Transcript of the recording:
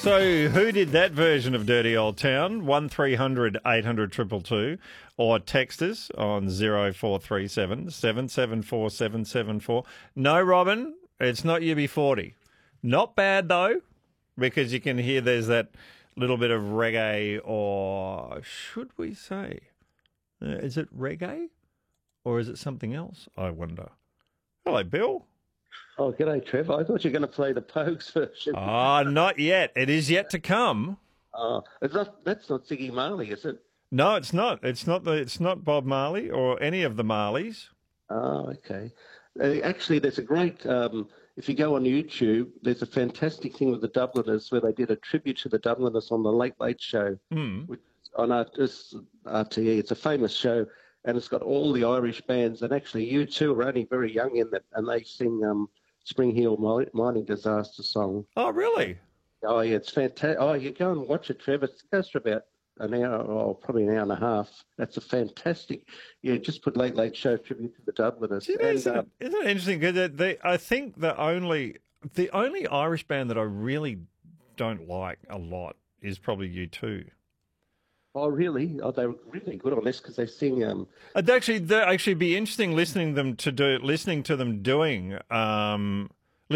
So who did that version of Dirty Old Town? 1300 800 222 or text us on 0437 774 774. No, Robin, it's not UB40. Not bad, though, because you can hear there's that little bit of reggae, or should we say, is it reggae or is it something else, I wonder? Hello, Bill. Oh, g'day, Trevor. I thought you were going to play the Pogues version. Ah, not yet. It is yet to come. That's not Ziggy Marley, is it? No, it's not. It's not Bob Marley or any of the Marleys. Oh, okay. Actually, there's a great, if you go on YouTube, there's a fantastic thing with the Dubliners where they did a tribute to the Dubliners on the Late Late Show which, on RTE. It's a famous show, and it's got all the Irish bands, and actually you two are only very young in that, and they sing Spring Hill Mining Disaster song. Oh, really? Oh, yeah, it's fantastic. Oh, you go and watch it, Trevor. It goes for about an hour, or probably an hour and a half. That's a fantastic. Yeah, just put Late Late Show tribute to the Dubliners. Isn't it interesting? Because I think the only Irish band that I really don't like a lot is probably U2. Oh, really? Oh, they're really good on this because they sing. It'd actually be interesting listening to them doing